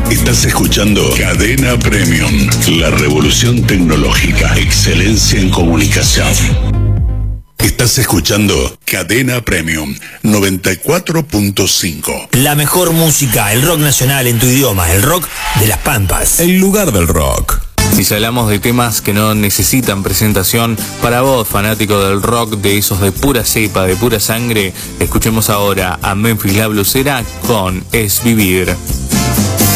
Estás escuchando Cadena Premium, la revolución tecnológica, excelencia en comunicación. Estás escuchando Cadena Premium 94.5. La mejor música, el rock nacional en tu idioma, el rock de las Pampas. El lugar del rock. Si hablamos de temas que no necesitan presentación, para vos, fanático del rock, de esos de pura cepa, de pura sangre, escuchemos ahora a Memphis La Blusera con Es Vivir.